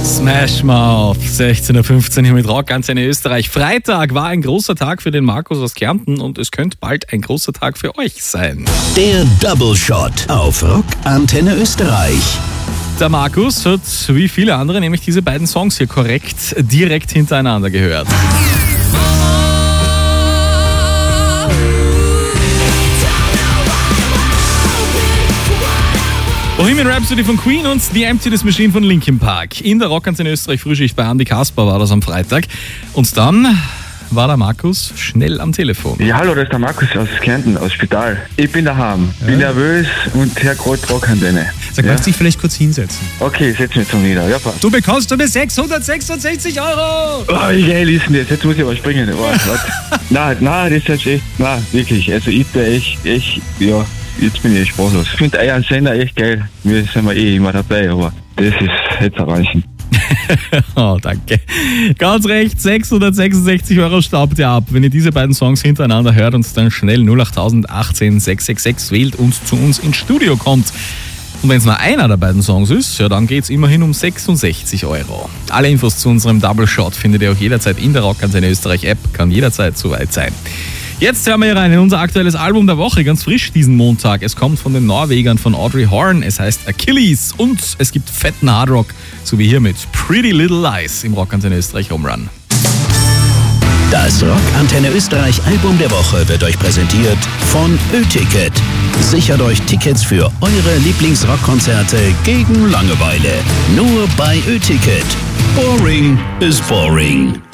Smash Mouth, 16.15 Uhr hier mit Rock Antenne Österreich. Freitag war ein großer Tag für den Markus aus Kärnten und es könnte bald ein großer Tag für euch sein. Der Double Shot auf Rock Antenne Österreich. Der Markus hat, wie viele andere, nämlich diese beiden Songs hier korrekt direkt hintereinander gehört. Bohemian Rhapsody von Queen und The Emptiness Machine von Linkin Park. In der Rock Antenne Österreich Frühschicht bei Andi Kasper war das am Freitag. Und dann war der Markus schnell am Telefon. Ja, hallo, das ist der Markus aus Kärnten, aus Spital. Ich bin daheim, bin nervös und hör gerade Rock Antenne. Sag, kannst du dich vielleicht kurz hinsetzen? Okay, setz mich zum Nieder. Ja, passt. Du bekommst von mir 666 €! Oh, wie geil ist denn das? Jetzt muss ich aber springen. Oh, nein, das ist jetzt echt, nein, wirklich. Also ich bin echt, ja, jetzt bin ich echt sprachlos. Ich finde euren Sender echt geil. Wir sind immer dabei, aber das ist jetzt erreichen. Oh, danke. Ganz recht, 666 € staubt ihr ab, wenn ihr diese beiden Songs hintereinander hört und dann schnell 08000 18 666 wählt und zu uns ins Studio kommt. Und wenn es nur einer der beiden Songs ist, ja, dann geht es immerhin um 66 €. Alle Infos zu unserem Double Shot findet ihr auch jederzeit in der Rock Antenne Österreich App, kann jederzeit soweit sein. Jetzt hören wir hier rein in unser aktuelles Album der Woche, ganz frisch diesen Montag. Es kommt von den Norwegern von Audrey Horne, es heißt Achilles und es gibt fetten Hardrock, so wie hier mit Pretty Little Lies im Rock Antenne Österreich Home Run. Das Rock Antenne Österreich Album der Woche wird euch präsentiert von Ö-Ticket. Sichert euch Tickets für eure Lieblingsrockkonzerte gegen Langeweile. Nur bei Ö-Ticket. Boring is boring.